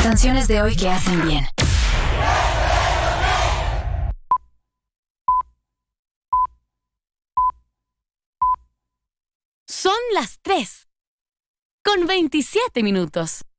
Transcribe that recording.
Canciones de hoy que hacen bien. Son las 3:27.